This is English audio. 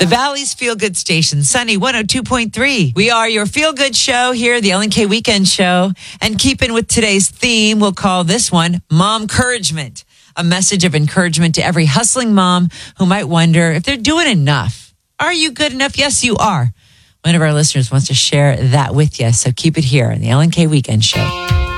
The Valley's Feel Good Station, Sunny 102.3. We are your Feel Good show here, the LNK Weekend Show. And keeping with today's theme, we'll call this one Mom Encouragement. A message of encouragement to every hustling mom who might wonder if they're doing enough. Are you good enough? Yes, you are. One of our listeners wants to share that with you. So keep it here on the LNK Weekend Show.